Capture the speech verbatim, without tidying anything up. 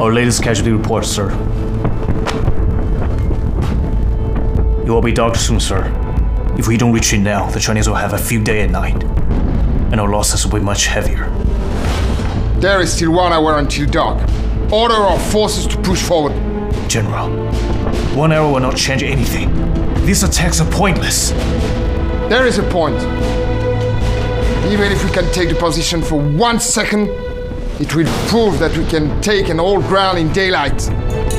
Our latest casualty report, sir. You will be docked soon, sir. If we don't retreat now, the Chinese will have a field day at night. And our losses will be much heavier. There is still one hour until dark. Order our forces to push forward. General, one hour will not change anything. These attacks are pointless. There is a point. Even if we can take the position for one second, it will prove that we can take an old ground in daylight.